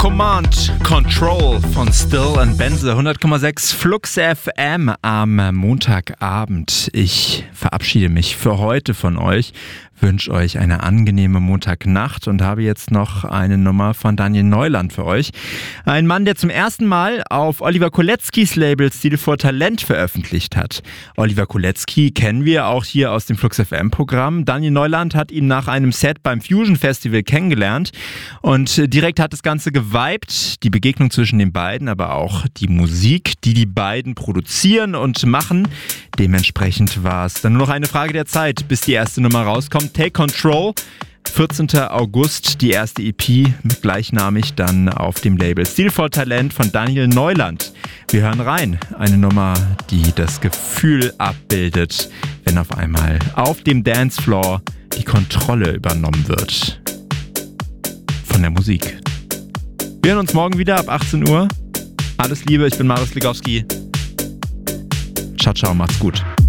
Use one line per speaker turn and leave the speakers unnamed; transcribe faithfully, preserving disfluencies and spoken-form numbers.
Command Control von Still and Benze, hundert Komma sechs Flux F M am Montagabend. Ich verabschiede mich für heute von euch, wünsche euch eine angenehme Montagnacht und habe jetzt noch eine Nummer von Daniel Neuland für euch. Ein Mann, der zum ersten Mal auf Oliver Koletzkis Label Stil vor Talent veröffentlicht hat. Oliver Koletzki kennen wir auch hier aus dem Flux F M Programm. Daniel Neuland hat ihn nach einem Set beim Fusion Festival kennengelernt und direkt hat das Ganze geweibt. Die Begegnung zwischen den beiden, aber auch die Musik, die die beiden produzieren und machen. Dementsprechend war es dann nur noch eine Frage der Zeit, bis die erste Nummer rauskommt. Take Control, vierzehnten August, die erste E P, gleichnamig dann auf dem Label Stil vor Talent von Daniel Neuland. Wir hören rein, eine Nummer, die das Gefühl abbildet, wenn auf einmal auf dem Dancefloor die Kontrolle übernommen wird von der Musik. Wir hören uns morgen wieder ab achtzehn Uhr. Alles Liebe, ich bin Marius Legowski. Ciao, ciao, macht's gut.